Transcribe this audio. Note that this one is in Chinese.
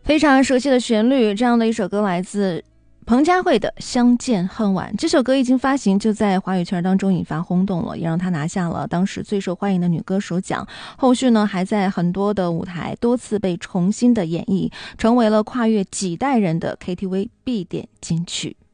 非常熟悉的旋律，这样的一首歌来自彭佳慧的《相见恨晚》。这首歌一经发行，就在华语圈当中引发轰动了，也让她拿下了当时最受欢迎的女歌手奖。后续呢，还在很多的舞台多次被重新的演绎，成为了跨越几代人的 KTV 必点金曲。